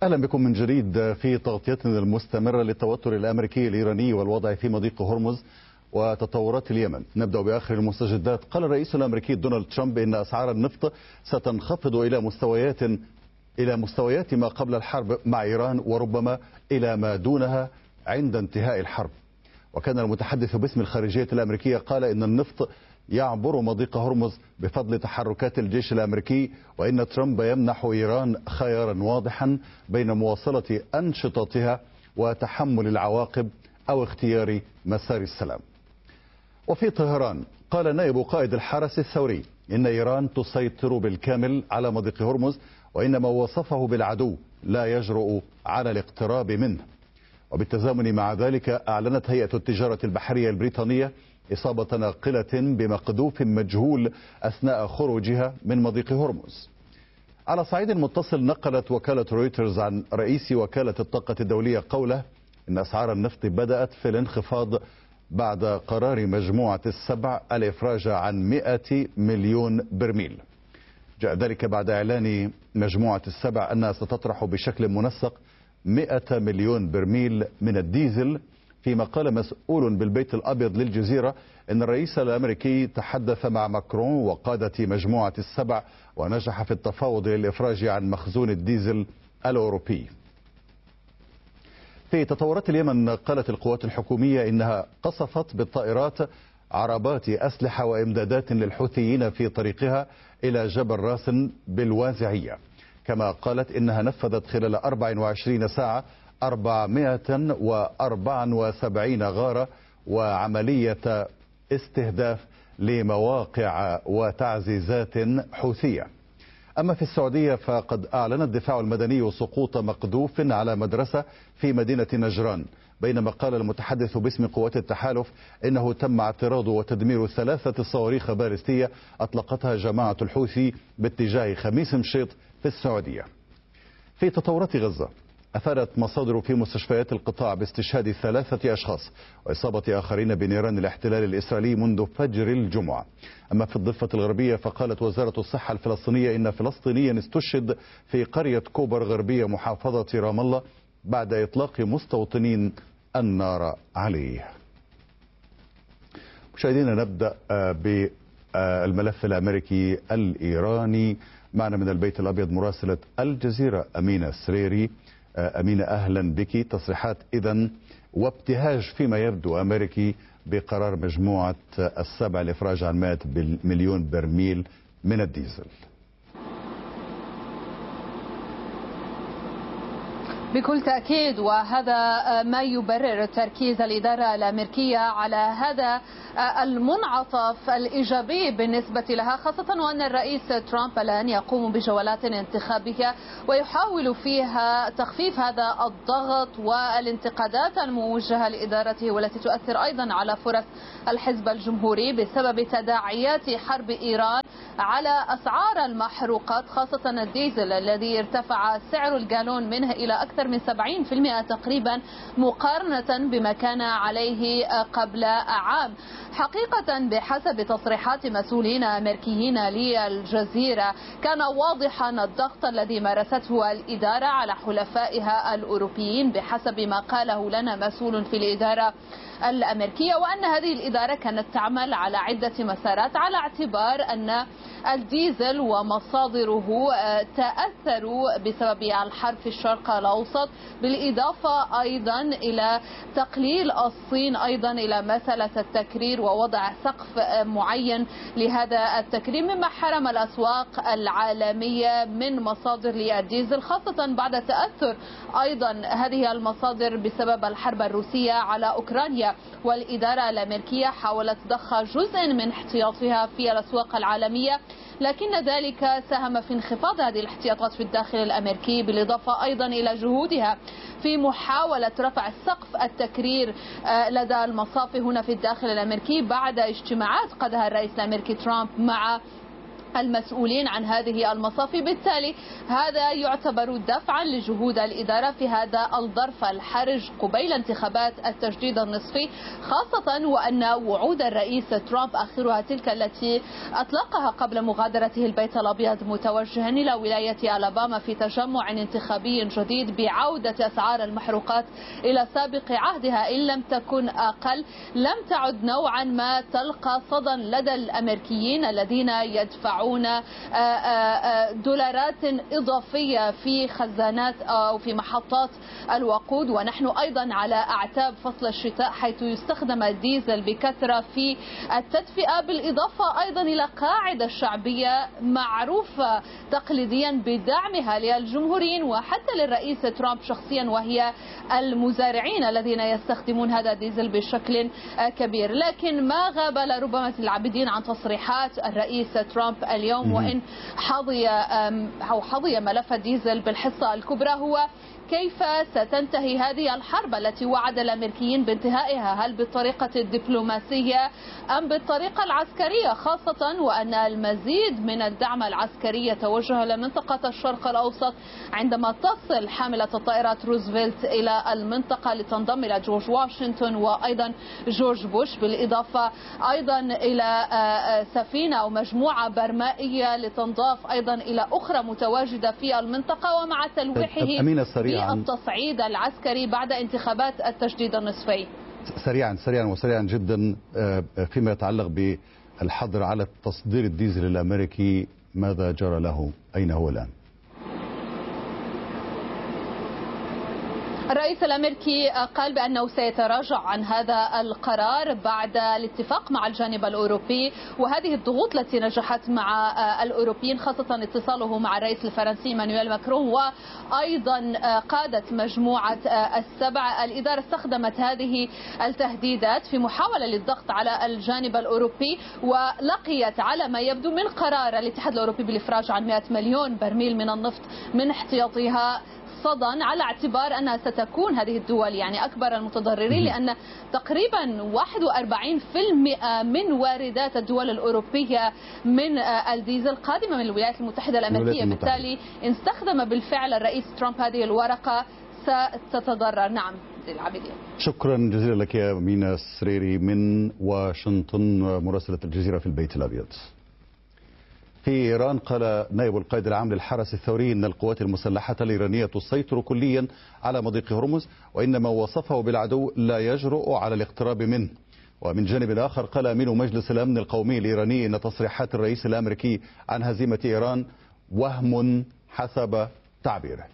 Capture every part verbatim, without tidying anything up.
أهلا بكم من جديد في تغطيتنا المستمرة للتوتر الأمريكي الإيراني والوضع في مضيق هرمز وتطورات اليمن. نبدأ بآخر المستجدات. قال الرئيس الأمريكي دونالد ترامب إن أسعار النفط ستنخفض إلى مستويات إلى مستويات ما قبل الحرب مع إيران، وربما إلى ما دونها عند انتهاء الحرب. وكان المتحدث باسم الخارجية الأمريكية قال إن النفط يعبر مضيق هرمز بفضل تحركات الجيش الأمريكي، وإن ترامب يمنح إيران خيارا واضحا بين مواصلة أنشطتها وتحمل العواقب أو اختيار مسار السلام. وفي طهران قال نائب قائد الحرس الثوري إن إيران تسيطر بالكامل على مضيق هرمز، وإن ما وصفه بالعدو لا يجرؤ على الاقتراب منه. وبالتزامن مع ذلك أعلنت هيئة التجارة البحرية البريطانية إصابة ناقلة بمقذوف مجهول أثناء خروجها من مضيق هرمز. على صعيد متصل، نقلت وكالة رويترز عن رئيس وكالة الطاقة الدولية قوله إن أسعار النفط بدأت في الانخفاض بعد قرار مجموعة السبع الإفراج عن مئة مليون برميل. جاء ذلك بعد إعلان مجموعة السبع أنها ستطرح بشكل منسق مئة مليون برميل من الديزل، فيما قال مسؤول بالبيت الأبيض للجزيرة إن الرئيس الأمريكي تحدث مع ماكرون وقادة مجموعة السبع ونجح في التفاوض للإفراج عن مخزون الديزل الأوروبي. في تطورات اليمن، قالت القوات الحكومية إنها قصفت بالطائرات عربات أسلحة وإمدادات للحوثيين في طريقها إلى جبل راس بالوازعية. كما قالت إنها نفذت خلال أربع وعشرين ساعة أربعمئة وأربعة وسبعين غارة وعملية استهداف لمواقع وتعزيزات حوثية. أما في السعودية فقد أعلن الدفاع المدني سقوط مقذوف على مدرسة في مدينة نجران، بينما قال المتحدث باسم قوات التحالف إنه تم اعتراض وتدمير ثلاثة صواريخ باليستية أطلقتها جماعة الحوثي باتجاه خميس مشيط في السعودية. في تطورات غزة، أفادت مصادر في مستشفيات القطاع باستشهاد ثلاثة أشخاص وإصابة آخرين بنيران الاحتلال الإسرائيلي منذ فجر الجمعة. أما في الضفة الغربية فقالت وزارة الصحة الفلسطينية إن فلسطينيا استشهد في قرية كوبر غربية محافظة رام الله بعد إطلاق مستوطنين النار عليه. مشاهدينا، نبدأ بالملف الأمريكي الإيراني. معنا من البيت الأبيض مراسلة الجزيرة أمينة سريري. أمينة، أهلا بك. تصريحات إذن وابتهاج فيما يبدو أمريكي بقرار مجموعة السبع الإفراج عن مئة مليون برميل من الديزل. بكل تأكيد، وهذا ما يبرر تركيز الإدارة الأمريكية على هذا المنعطف الإيجابي بالنسبة لها، خاصة وأن الرئيس ترامب الآن يقوم بجولات انتخابية ويحاول فيها تخفيف هذا الضغط والانتقادات الموجهة لإدارته، والتي تؤثر أيضا على فرص الحزب الجمهوري بسبب تداعيات حرب إيران على أسعار المحروقات، خاصة الديزل الذي ارتفع سعر الجالون منه إلى أكثر من سبعين بالمئة تقريبا مقارنة بما كان عليه قبل عام. حقيقة بحسب تصريحات مسؤولين أمريكيين للجزيرة، كان واضحا الضغط الذي مارسته الإدارة على حلفائها الأوروبيين بحسب ما قاله لنا مسؤول في الإدارة الأمريكية، وأن هذه الإدارة كانت تعمل على عدة مسارات على اعتبار أن الديزل ومصادره تأثروا بسبب الحرب في الشرق الأوسط، بالإضافة أيضا إلى تقليل الصين أيضا إلى مسألة التكرير ووضع سقف معين لهذا التكرير، مما حرم الأسواق العالمية من مصادر للديزل، خاصة بعد تأثر أيضا هذه المصادر بسبب الحرب الروسية على أوكرانيا. والإدارة الأمريكية حاولت ضخ جزء من احتياطها في الأسواق العالمية، لكن ذلك ساهم في انخفاض هذه الاحتياطات في الداخل الأمريكي، بالإضافة أيضا إلى جهودها في محاولة رفع سقف التكرير لدى المصافي هنا في الداخل الأمريكي بعد اجتماعات قادها الرئيس الأمريكي ترامب مع المسؤولين عن هذه المصافي. بالتالي هذا يعتبر دفعا لجهود الإدارة في هذا الظرف الحرج قبيل انتخابات التجديد النصفي، خاصة وأن وعود الرئيس ترامب آخرها تلك التي أطلقها قبل مغادرته البيت الأبيض متوجها إلى ولاية ألاباما في تجمع انتخابي جديد بعودة أسعار المحروقات إلى سابق عهدها إن لم تكن أقل، لم تعد نوعا ما تلقى صدى لدى الأمريكيين الذين يدفعون دولارات إضافية في خزانات أو في محطات الوقود. ونحن أيضا على أعتاب فصل الشتاء حيث يستخدم الديزل بكثرة في التدفئة، بالإضافة أيضا إلى قاعدة شعبية معروفة تقليديا بدعمها للجمهوريين وحتى للرئيس ترامب شخصيا، وهي المزارعين الذين يستخدمون هذا الديزل بشكل كبير. لكن ما غاب لربما العابدين عن تصريحات الرئيس ترامب اليوم وإن حظي أو حظي ملف الديزل بالحصة الكبرى هو كيف ستنتهي هذه الحرب التي وعد الأمريكيين بانتهائها، هل بالطريقة الدبلوماسية أم بالطريقة العسكرية، خاصة وأن المزيد من الدعم العسكري يتوجه لمنطقة الشرق الأوسط عندما تصل حاملة الطائرات روزفلت إلى المنطقة لتنضم إلى جورج واشنطن وأيضا جورج بوش، بالإضافة أيضا إلى سفينة أو مجموعة برمائية لتنضاف أيضا إلى أخرى متواجدة في المنطقة، ومع تلويحه بالتصعيد العسكري بعد انتخابات التجديد النصفي. سريعا سريعا وسريعا جدا فيما يتعلق بالحظر على تصدير الديزل الأمريكي، ماذا جرى له؟ أين هو الآن؟ الرئيس الأمريكي قال بأنه سيتراجع عن هذا القرار بعد الاتفاق مع الجانب الأوروبي وهذه الضغوط التي نجحت مع الأوروبيين، خاصة اتصاله مع الرئيس الفرنسي إيمانويل ماكرون وأيضا قادة مجموعة السبع. الإدارة استخدمت هذه التهديدات في محاولة للضغط على الجانب الأوروبي، ولقيت على ما يبدو من قرار الاتحاد الأوروبي بالإفراج عن مئة مليون برميل من النفط من احتياطها صدى، على اعتبار أنها ستكون هذه الدول يعني أكبر المتضررين، لأن تقريبا واحد وأربعين بالمئة من واردات الدول الأوروبية من الديزل قادمة من الولايات المتحدة الأمريكية. بالتالي إن استخدم بالفعل الرئيس ترامب هذه الورقة ستتضرر. نعم العابدين. شكرا جزيلا لك يا مينا السريري من واشنطن مراسلة الجزيرة في البيت الأبيض. في إيران قال نائب القائد العام للحرس الثوري إن القوات المسلحة الإيرانية تسيطر كليا على مضيق هرمز، وإن ما وصفه بالعدو لا يجرؤ على الاقتراب منه. ومن جانب آخر قال أمين مجلس الأمن القومي الإيراني إن تصريحات الرئيس الأمريكي عن هزيمة إيران وهم حسب تعبيره.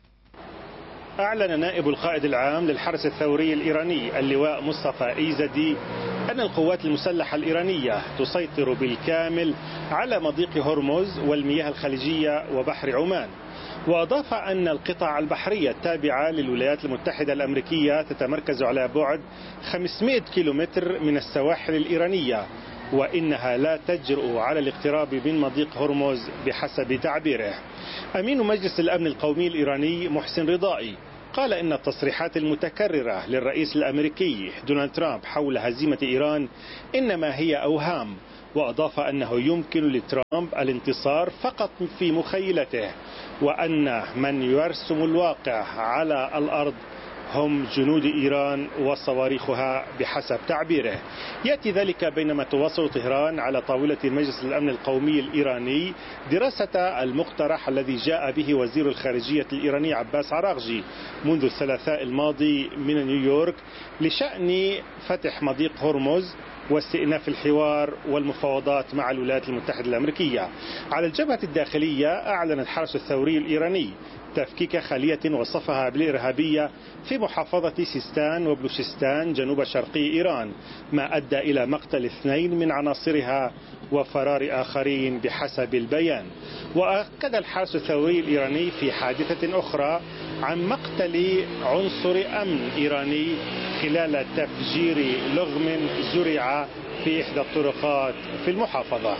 أعلن نائب القائد العام للحرس الثوري الإيراني اللواء مصطفى إيزدي أن القوات المسلحة الإيرانية تسيطر بالكامل على مضيق هرمز والمياه الخليجية وبحر عمان، وأضاف أن القطع البحرية التابعة للولايات المتحدة الأمريكية تتمركز على بعد خمسمئة كيلومتر من السواحل الإيرانية، وإنها لا تجرؤ على الاقتراب من مضيق هرمز بحسب تعبيره. أمين مجلس الأمن القومي الإيراني محسن رضائي قال إن التصريحات المتكررة للرئيس الأمريكي دونالد ترامب حول هزيمة إيران إنما هي أوهام، وأضاف أنه يمكن لترامب الانتصار فقط في مخيلته، وأن من يرسم الواقع على الأرض هم جنود إيران وصواريخها بحسب تعبيره. يأتي ذلك بينما تواصل طهران على طاولة مجلس الأمن القومي الإيراني دراسة المقترح الذي جاء به وزير الخارجية الإيراني عباس عراغجي منذ الثلاثاء الماضي من نيويورك لشأن فتح مضيق هرمز واستئناف الحوار والمفاوضات مع الولايات المتحدة الأمريكية. على الجبهة الداخلية أعلن الحرس الثوري الإيراني تفكيك خلية وصفها بالإرهابية في محافظة سيستان وبلوشستان جنوب شرقي إيران، ما أدى إلى مقتل اثنين من عناصرها وفرار آخرين بحسب البيان. وأكد الحرس الثوري الإيراني في حادثة أخرى عن مقتل عنصر أمن إيراني خلال تفجير لغم زرع في إحدى الطرقات في المحافظة.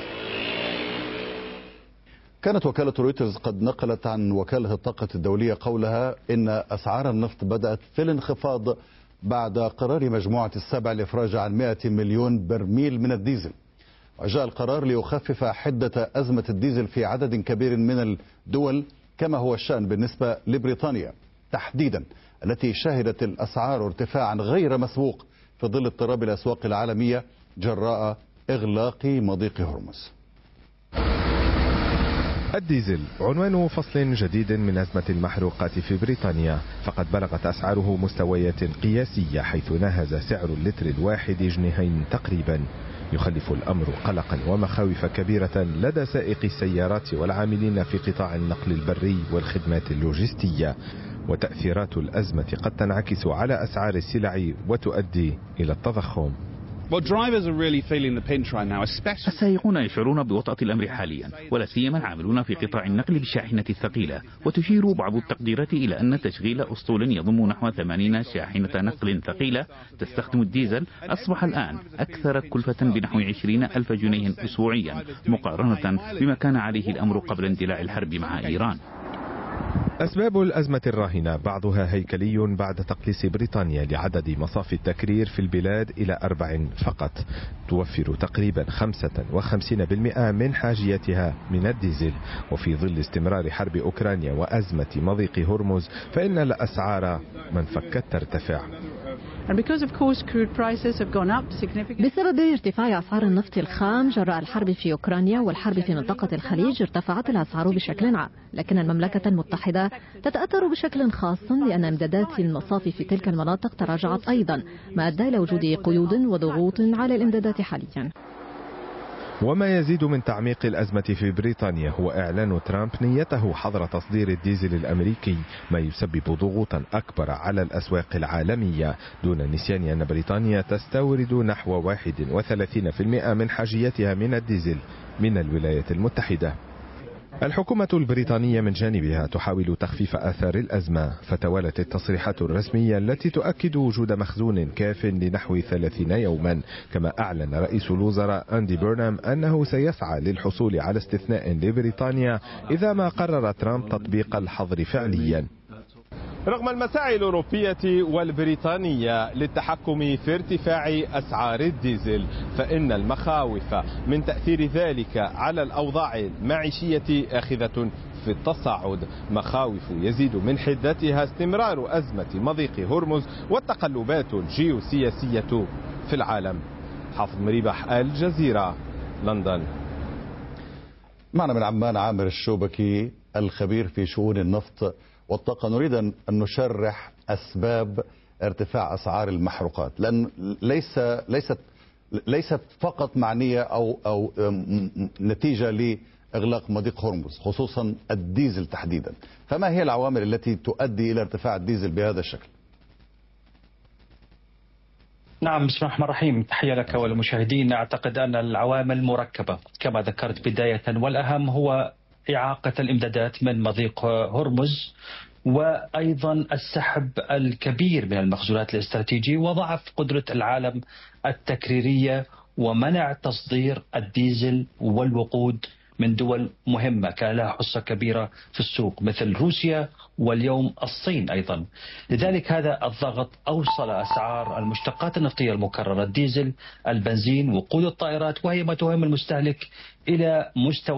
كانت وكالة رويترز قد نقلت عن وكالة الطاقة الدولية قولها إن أسعار النفط بدأت في الانخفاض بعد قرار مجموعة السبع الإفراج عن مئة مليون برميل من الديزل. وجاء القرار ليخفف حدة أزمة الديزل في عدد كبير من الدول، كما هو الشأن بالنسبة لبريطانيا تحديدا، التي شهدت الأسعار ارتفاعا غير مسبوق في ظل اضطراب الأسواق العالمية جراء إغلاق مضيق هرمز. الديزل عنوان فصل جديد من أزمة المحروقات في بريطانيا، فقد بلغت أسعاره مستويات قياسية، حيث نهز سعر اللتر الواحد جنيهين تقريبا. يخلف الأمر قلقا ومخاوف كبيرة لدى سائقي السيارات والعاملين في قطاع النقل البري والخدمات اللوجستية، وتأثيرات الأزمة قد تنعكس على أسعار السلع وتؤدي إلى التضخم. السائقون يشعرون بوطأة الأمر حاليا، ولا سيما العاملون في قطاع النقل بالشاحنة الثقيلة. وتشير بعض التقديرات إلى أن تشغيل أسطول يضم نحو ثمانين شاحنة نقل ثقيلة تستخدم الديزل أصبح الآن أكثر كلفة بنحو عشرين ألف جنيه أسبوعيا، مقارنة بما كان عليه الأمر قبل اندلاع الحرب مع إيران. أسباب الأزمة الراهنة بعضها هيكلي بعد تقليص بريطانيا لعدد مصافي التكرير في البلاد إلى أربع فقط، توفر تقريبا خمسة وخمسين بالمئة من حاجيتها من الديزل. وفي ظل استمرار حرب أوكرانيا وأزمة مضيق هرمز فإن الأسعار من فكت ترتفع. بسبب ارتفاع أسعار النفط الخام جراء الحرب في أوكرانيا والحرب في منطقة الخليج ارتفعت الأسعار بشكل عام، لكن المملكة المتحدة تتأثر بشكل خاص لأن إمدادات المصافي في تلك المناطق تراجعت أيضا، ما أدى إلى وجود قيود وضغوط على الإمدادات حاليا. وما يزيد من تعميق الأزمة في بريطانيا هو إعلان ترامب نيته حظر تصدير الديزل الأمريكي، ما يسبب ضغوطا أكبر على الأسواق العالمية، دون النسيان أن بريطانيا تستورد نحو واحد وثلاثين بالمئة من حاجيتها من الديزل من الولايات المتحدة. الحكومة البريطانية من جانبها تحاول تخفيف آثار الأزمة، فتوالت التصريحات الرسمية التي تؤكد وجود مخزون كاف لنحو ثلاثين يوما. كما أعلن رئيس الوزراء أندي بيرنام أنه سيسعى للحصول على استثناء لبريطانيا إذا ما قرر ترامب تطبيق الحظر فعليا. رغم المساعي الأوروبية والبريطانية للتحكم في ارتفاع أسعار الديزل، فإن المخاوف من تأثير ذلك على الأوضاع المعيشية آخذة في التصاعد، مخاوف يزيد من حدتها استمرار أزمة مضيق هرمز والتقلبات الجيوسياسية في العالم. حافظ مريبح، الجزيرة، لندن. معنا من عمان عامر الشوبكي الخبير في شؤون النفط والطاقة. نريد أن نشرح أسباب ارتفاع أسعار المحروقات، لأن ليس ليست ليست فقط معنية أو أو نتيجة لإغلاق مضيق هرمز، خصوصا الديزل تحديدا. فما هي العوامل التي تؤدي إلى ارتفاع الديزل بهذا الشكل؟ نعم، بسم الله الرحمن الرحيم. تحية لك والمشاهدين. أعتقد أن العوامل مركبة كما ذكرت بداية، والأهم هو إعاقة الإمدادات من مضيق هرمز، وأيضا السحب الكبير من المخزونات الاستراتيجية، وضعف قدرة العالم التكريرية، ومنع تصدير الديزل والوقود من دول مهمة كان لها حصة كبيرة في السوق مثل روسيا واليوم الصين أيضا. لذلك هذا الضغط أوصل أسعار المشتقات النفطية المكررة، الديزل، البنزين، وقود الطائرات، وهي ما تهم المستهلك، إلى مستوى